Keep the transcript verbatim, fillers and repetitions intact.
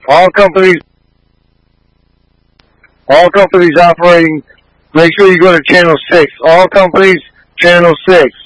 All companies, all companies operating, make sure you go to channel six. All companies, channel six.